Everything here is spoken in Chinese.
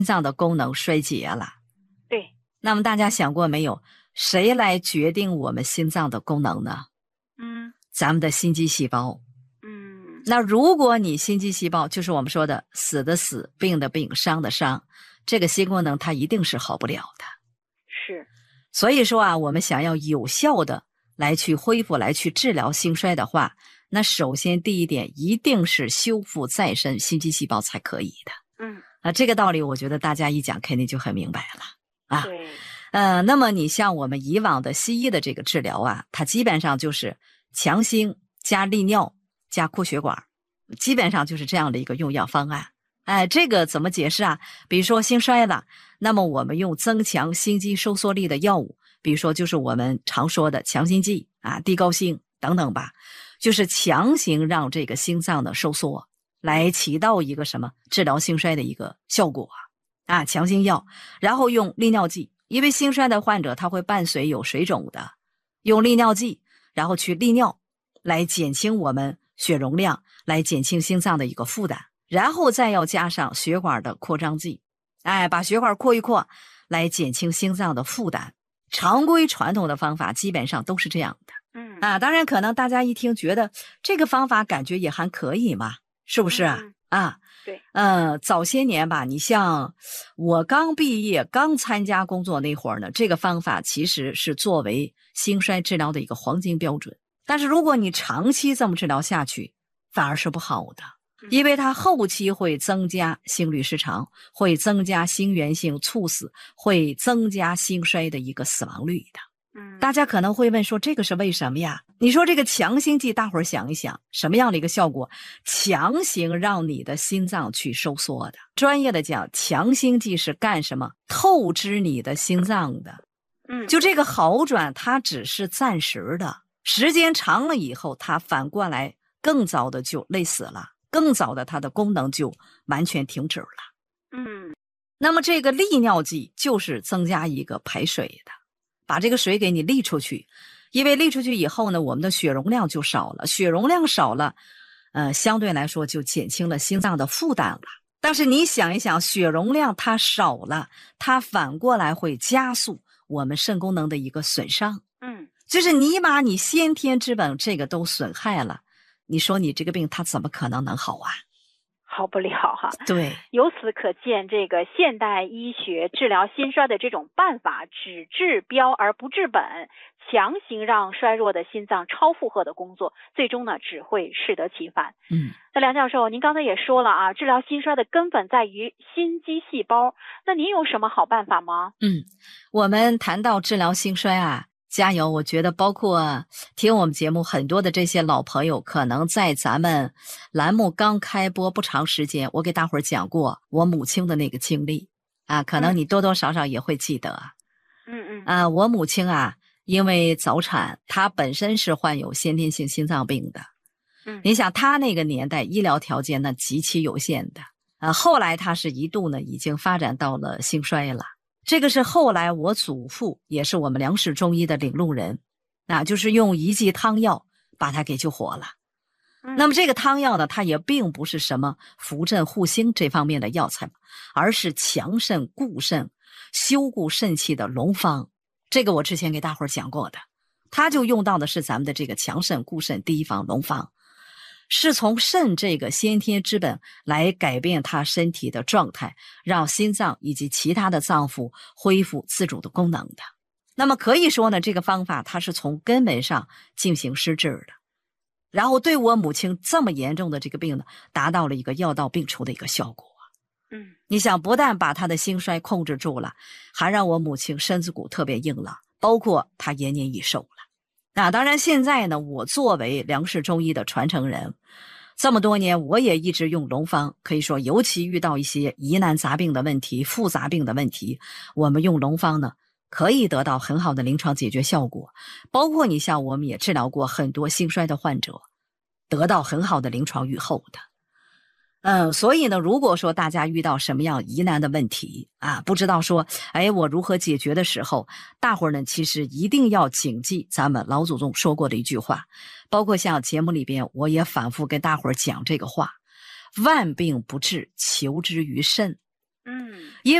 脏的功能衰竭了。 对。 那么大家想过没有，谁来决定我们心脏的功能呢？咱们的心肌细胞。那如果你心肌细胞就是我们说的死的死，病的病，伤的伤，这个心功能它一定是好不了的。 是。 所以说啊，我们想要有效的来去恢复，来去治疗心衰的话，那首先第一点一定是修复再生心肌细胞才可以的。这个道理我觉得大家一讲肯定就很明白了。 对。 那么你像我们以往的西医的这个治疗啊，它基本上就是强心加利尿加扩血管，基本上就是这样的一个用药方案。这个怎么解释啊？比如说心衰了，那么我们用增强心肌收缩力的药物，比如说就是我们常说的强心剂地高辛等等吧，就是强行让这个心脏的收缩，来起到一个什么治疗心衰的一个效果强心药。然后用利尿剂，因为心衰的患者他会伴随有水肿的，用利尿剂然后去利尿，来减轻我们血容量，来减轻心脏的一个负担。然后再要加上血管的扩张剂，把血管扩一扩，来减轻心脏的负担。常规传统的方法基本上都是这样的。当然可能大家一听觉得这个方法感觉也还可以嘛，是不是对。 早些年吧，你像我刚毕业刚参加工作那会儿呢，这个方法其实是作为心衰治疗的一个黄金标准。但是如果你长期这么治疗下去，反而是不好的，因为它后期会增加心律失常，会增加心源性猝死，会增加心衰的一个死亡率的。大家可能会问说，这个是为什么呀？你说这个强心剂，大伙儿想一想，什么样的一个效果？强行让你的心脏去收缩的。专业的讲，强心剂是干什么？透支你的心脏的。就这个好转，它只是暂时的，时间长了以后，它反过来更早的就累死了，更早的它的功能就完全停止了。那么这个利尿剂就是增加一个排水的，把这个水给你利出去，因为利出去以后呢，我们的血容量就少了，血容量少了，相对来说就减轻了心脏的负担了。但是你想一想，血容量它少了，它反过来会加速我们肾功能的一个损伤。就是你把你先天之本这个都损害了，你说你这个病它怎么可能能好啊？ 好不了对。 由此可见，这个现代医学治疗心衰的这种办法只治标而不治本，强行让衰弱的心脏超负荷的工作，最终呢只会适得其反。那梁教授，您刚才也说了治疗心衰的根本在于心肌细胞，那您有什么好办法吗？ 我们谈到治疗心衰加油！我觉得包括听我们节目很多的这些老朋友，可能在咱们栏目刚开播不长时间，我给大伙儿讲过我母亲的那个经历可能你多多少少也会记得。我母亲因为早产，她本身是患有先天性心脏病的。你想她那个年代医疗条件那极其有限的后来她是一度呢已经发展到了心衰了。这个是后来我祖父也是我们梁氏中医的领路人就是用一剂汤药把他给救活了。那么这个汤药呢，它也并不是什么扶正护心这方面的药材，而是强肾固肾修固肾气的龙方。这个我之前给大伙儿讲过的，他就用到的是咱们的这个强肾固肾第一方龙方，是从肾这个先天之本来改变他身体的状态，让心脏以及其他的脏腑恢复自主的功能的。那么可以说呢，这个方法它是从根本上进行施治的，然后对我母亲这么严重的这个病呢，达到了一个药到病除的一个效果。你想不但把她的心衰控制住了，还让我母亲身子骨特别硬朗，包括她延年益寿了。当然现在呢，我作为梁氏中医的传承人，这么多年我也一直用龙方，可以说尤其遇到一些疑难杂病的问题、复杂病的问题，我们用龙方呢可以得到很好的临床解决效果。包括你像我们也治疗过很多心衰的患者，得到很好的临床预后的。所以呢，如果说大家遇到什么样疑难的问题不知道说我如何解决的时候，大伙儿呢其实一定要谨记咱们老祖宗说过的一句话，包括像节目里边我也反复跟大伙儿讲这个话，万病不治求之于肾嗯。 因为